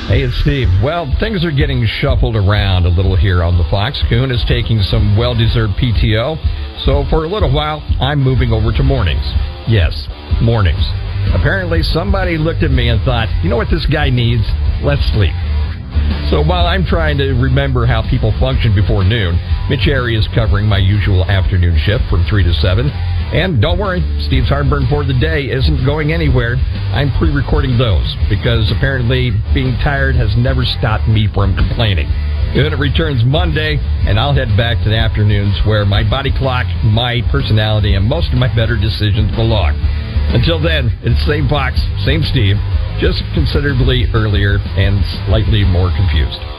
Hey, it's Steve. Well, things are getting shuffled around a little here on the Fox. Coon is taking some well-deserved PTO, so for a little while, I'm moving over to mornings. Yes, mornings. Apparently, somebody looked at me and thought, you know what this guy needs? Let's sleep. So while I'm trying to remember how people function before noon, Mitch Airy is covering my usual afternoon shift from 3 to 7. And don't worry, Steve's Heartburn for the Day isn't going anywhere. I'm pre-recording those because apparently being tired has never stopped me from complaining. Then it returns Monday, and I'll head back to the afternoons where my body clock, my personality, and most of my better decisions belong. Until then, it's same Fox, same Steve, just considerably earlier and slightly more confused.